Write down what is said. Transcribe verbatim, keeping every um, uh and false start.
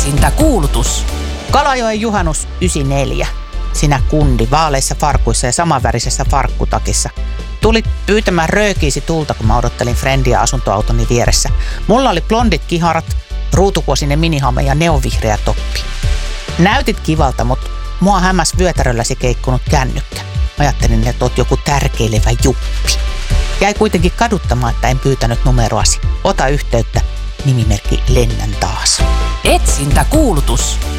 Etsintäkuulutus. Kalajoen juhannus yhdeksänkymmentäneljä. Sinä kundi vaaleissa farkuissa ja samanvärisessä farkkutakissa. Tulit pyytämään röökiisi tulta, kun mä odottelin frendiä asuntoautoni vieressä. Mulla oli blondit kiharat, ruutukuosinen minihame ja neonvihreä toppi. Näytit kivalta, mutta mua hämäs vyötärölläsi keikkunut kännykkä. Ajattelin, että oot joku tärkeilevä juppi. Jäi kuitenkin kaduttamaan, että en pyytänyt numeroasi. Ota yhteyttä, nimimerkki Lennän taas. Etsintäkuulutus.